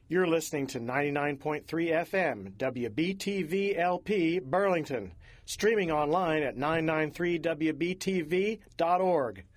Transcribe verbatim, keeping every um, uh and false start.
You're listening to ninety-nine point three F M, W B T V L P, Burlington, streaming online at nine nine three W B T V dot org.